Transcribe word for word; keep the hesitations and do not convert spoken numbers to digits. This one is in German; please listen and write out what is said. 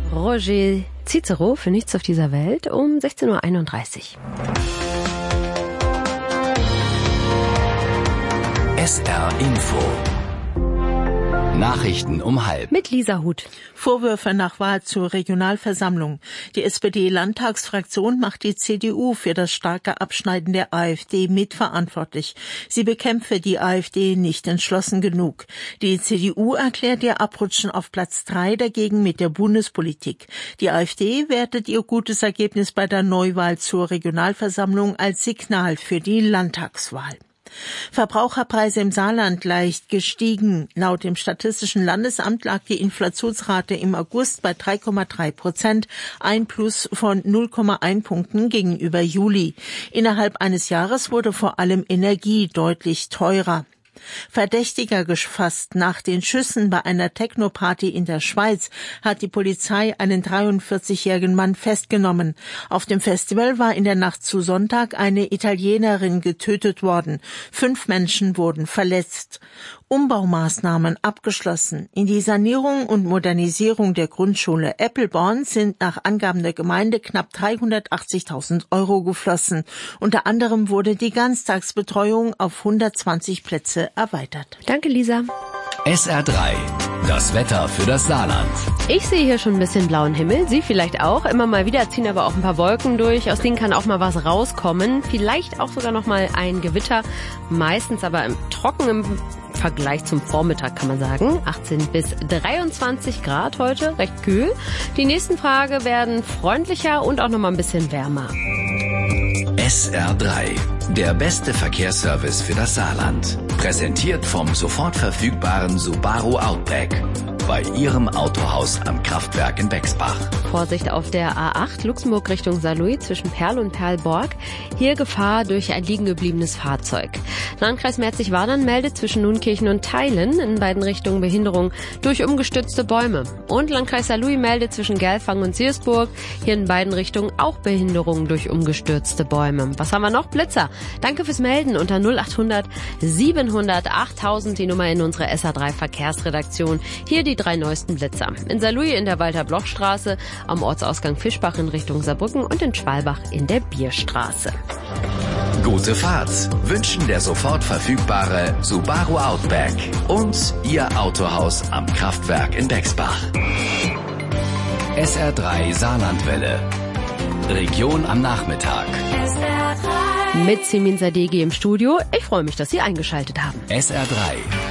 Roger Cicero für Nichts auf dieser Welt um sechzehn Uhr einunddreißig. S R Info. Nachrichten um halb. Mit Lisa Huth. Vorwürfe nach Wahl zur Regionalversammlung. Die S P D-Landtagsfraktion macht die C D U für das starke Abschneiden der AfD mitverantwortlich. Sie bekämpfe die AfD nicht entschlossen genug. Die C D U erklärt ihr Abrutschen auf Platz drei dagegen mit der Bundespolitik. Die AfD wertet ihr gutes Ergebnis bei der Neuwahl zur Regionalversammlung als Signal für die Landtagswahl. Verbraucherpreise im Saarland leicht gestiegen. Laut dem Statistischen Landesamt lag die Inflationsrate im August bei drei Komma drei Prozent, ein Plus von null Komma eins Punkten gegenüber Juli. Innerhalb eines Jahres wurde vor allem Energie deutlich teurer. Verdächtiger gefasst. Nach den Schüssen bei einer Techno-Party in der Schweiz hat die Polizei einen dreiundvierzigjährigen Mann festgenommen. Auf dem Festival war in der Nacht zu Sonntag eine Italienerin getötet worden. Fünf Menschen wurden verletzt. Umbaumaßnahmen abgeschlossen. In die Sanierung und Modernisierung der Grundschule Eppelborn sind nach Angaben der Gemeinde knapp dreihundertachtzigtausend Euro geflossen. Unter anderem wurde die Ganztagsbetreuung auf hundertzwanzig Plätze erweitert. Danke, Lisa. S R drei. Das Wetter für das Saarland. Ich sehe hier schon ein bisschen blauen Himmel, Sie vielleicht auch. Immer mal wieder ziehen aber auch ein paar Wolken durch. Aus denen kann auch mal was rauskommen. Vielleicht auch sogar noch mal ein Gewitter. Meistens aber im trocken im Vergleich zum Vormittag, kann man sagen. achtzehn bis dreiundzwanzig Grad heute, recht kühl. Die nächsten Tage werden freundlicher und auch noch mal ein bisschen wärmer. S R drei. Der beste Verkehrsservice für das Saarland. Präsentiert vom sofort verfügbaren Subaru Outback. Bei Ihrem Autohaus am Kraftwerk in Bexbach. Vorsicht auf der A acht, Luxemburg Richtung Saarlouis zwischen Perl und Perlborg. Hier Gefahr durch ein liegen gebliebenes Fahrzeug. Landkreis Merzig-Wadern meldet zwischen Nunkirchen und Theilen in beiden Richtungen Behinderung durch umgestürzte Bäume. Und Landkreis Saarlouis meldet zwischen Gerlfang und Siersburg hier in beiden Richtungen auch Behinderung durch umgestürzte Bäume. Was haben wir noch? Blitzer. Danke fürs Melden unter null achthundert siebenhundert achttausend, die Nummer in unserer S R drei Verkehrsredaktion. Hier die drei neuesten Blitzer. In Saarlouis in der Walter-Bloch-Straße, am Ortsausgang Fischbach in Richtung Saarbrücken und in Schwalbach in der Bierstraße. Gute Fahrt wünschen der sofort verfügbare Subaru Outback und Ihr Autohaus am Kraftwerk in Bexbach. S R drei Saarlandwelle. Region am Nachmittag. S R drei. Mit Simin Sadeghi im Studio. Ich freue mich, dass Sie eingeschaltet haben. S R drei.